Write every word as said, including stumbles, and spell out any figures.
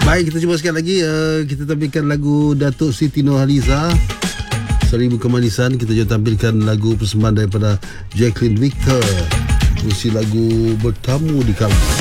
Baik, kita cuba sekali lagi. uh, Kita tampilkan lagu Datuk Siti Nurhaliza, Seribu Kemanisan. Kita juga tampilkan lagu persembahan daripada Jacqueline Victor, usi lagu Bertamu di Kalbu.